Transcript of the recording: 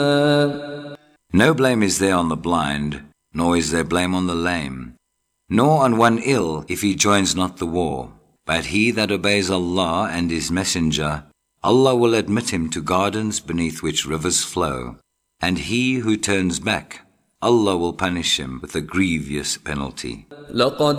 No blame is there on the blind, nor is there blame on the lame, nor on one ill if he joins not the war. But he that obeys Allah and His Messenger, Allah will admit him to gardens beneath which rivers flow. And he who turns back, Allah will punish him with a grievous penalty.